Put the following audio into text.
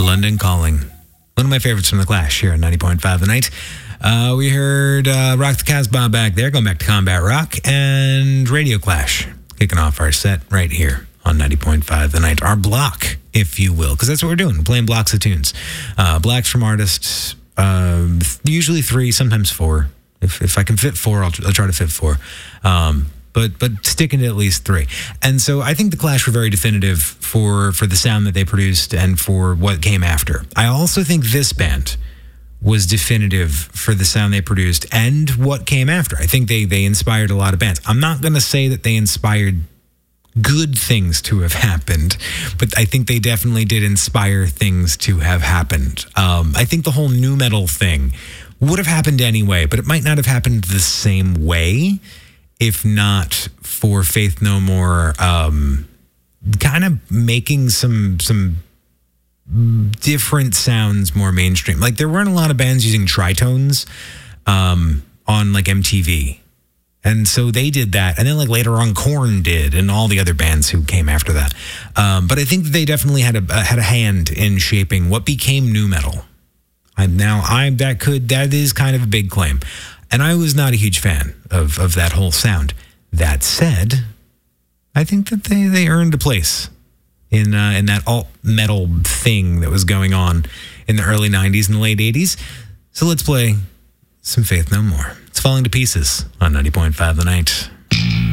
London Calling. One of my favorites from The Clash here on 90.5 The Night. We heard Rock the Casbah back there, going back to Combat Rock, and Radio Clash, kicking off our set right here on 90.5 The Night. Our block, if you will, because that's what we're doing. We're playing blocks of tunes. Blocks from artists, usually 3, sometimes 4. If I can fit 4, I'll try to fit 4. But sticking to at least 3. And so I think The Clash were very definitive for the sound that they produced and for what came after. I also think this band was definitive for the sound they produced and what came after. I think they inspired a lot of bands. I'm not going to say that they inspired good things to have happened, but I think they definitely did inspire things to have happened. I think the whole nu metal thing would have happened anyway, but it might not have happened the same way if not for Faith No More kind of making some different sounds more mainstream. Like, there weren't a lot of bands using tritones on like MTV. And so they did that. And then like later on Korn did, and all the other bands who came after that. But I think they definitely had a hand in shaping what became nu metal. That is kind of a big claim. And I was not a huge fan of that whole sound. That said, I think that they earned a place in that alt metal thing that was going on in the early 90s and the late 80s. So let's play some Faith No More. It's Falling to Pieces on 90.5 The Night.